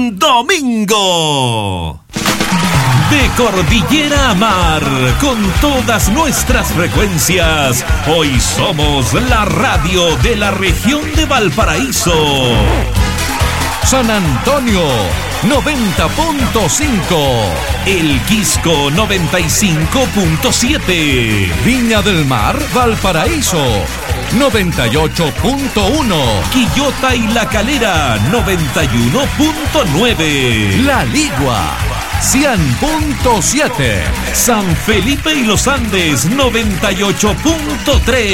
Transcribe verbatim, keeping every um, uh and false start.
un domingo. De cordillera a mar, con todas nuestras frecuencias, hoy somos la radio de la región de Valparaíso. San Antonio, noventa punto cinco. El Quisco, noventa y cinco punto siete. Viña del Mar, Valparaíso, noventa y ocho punto uno. Quillota y La Calera, noventa y uno punto nueve. La Ligua, cien punto siete. San Felipe y los Andes, noventa y ocho punto tres.